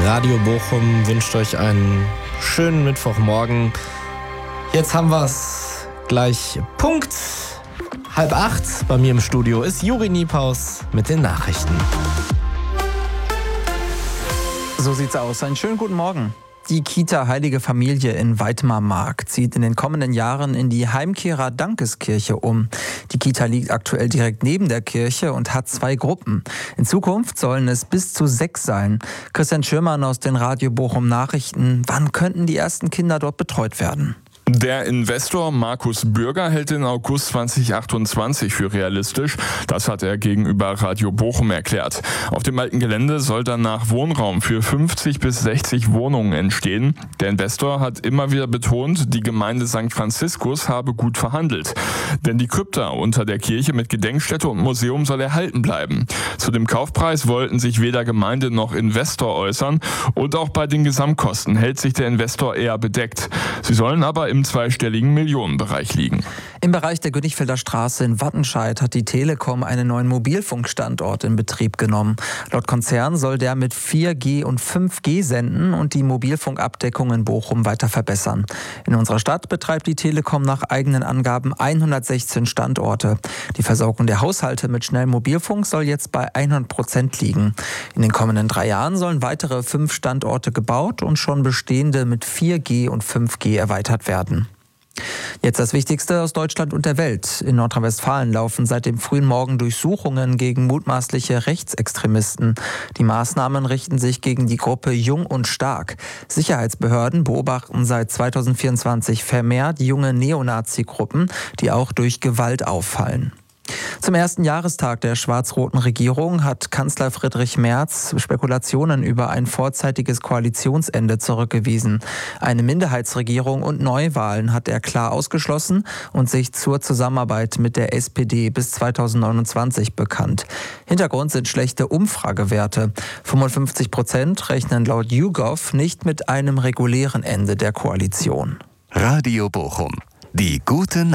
Radio Bochum wünscht euch einen schönen Mittwochmorgen. Jetzt haben wir es gleich Punkt 7:30. Bei mir im Studio ist Juri Niepaus mit den Nachrichten. So sieht's aus. Einen schönen guten Morgen. Die Kita Heilige Familie in Weitmar-Mark zieht in den kommenden Jahren in die Heimkehrer Dankeskirche um. Die Kita liegt aktuell direkt neben der Kirche und hat 2 Gruppen. In Zukunft sollen es bis zu 6 sein. Christian Schirmann aus den Radio Bochum Nachrichten. Wann könnten die ersten Kinder dort betreut werden? Der Investor Markus Bürger hält den August 2028 für realistisch. Das hat er gegenüber Radio Bochum erklärt. Auf dem alten Gelände soll danach Wohnraum für 50 bis 60 Wohnungen entstehen. Der Investor hat immer wieder betont, die Gemeinde St. Franziskus habe gut verhandelt. Denn die Krypta unter der Kirche mit Gedenkstätte und Museum soll erhalten bleiben. Zu dem Kaufpreis wollten sich weder Gemeinde noch Investor äußern. Und auch bei den Gesamtkosten hält sich der Investor eher bedeckt. Sie sollen aber im zweistelligen Millionenbereich liegen. Im Bereich der Gönnigfelder Straße in Wattenscheid hat die Telekom einen neuen Mobilfunkstandort in Betrieb genommen. Laut Konzern soll der mit 4G und 5G senden und die Mobilfunkabdeckung in Bochum weiter verbessern. In unserer Stadt betreibt die Telekom nach eigenen Angaben 116 Standorte. Die Versorgung der Haushalte mit schnellem Mobilfunk soll jetzt bei 100% liegen. In den kommenden 3 Jahren sollen weitere 5 Standorte gebaut und schon bestehende mit 4G und 5G erweitert werden. Jetzt das Wichtigste aus Deutschland und der Welt. In Nordrhein-Westfalen laufen seit dem frühen Morgen Durchsuchungen gegen mutmaßliche Rechtsextremisten. Die Maßnahmen richten sich gegen die Gruppe Jung und Stark. Sicherheitsbehörden beobachten seit 2024 vermehrt junge Neonazi-Gruppen, die auch durch Gewalt auffallen. Zum ersten Jahrestag der schwarz-roten Regierung hat Kanzler Friedrich Merz Spekulationen über ein vorzeitiges Koalitionsende zurückgewiesen. Eine Minderheitsregierung und Neuwahlen hat er klar ausgeschlossen und sich zur Zusammenarbeit mit der SPD bis 2029 bekannt. Hintergrund sind schlechte Umfragewerte. 55% rechnen laut YouGov nicht mit einem regulären Ende der Koalition. Radio Bochum. Die gute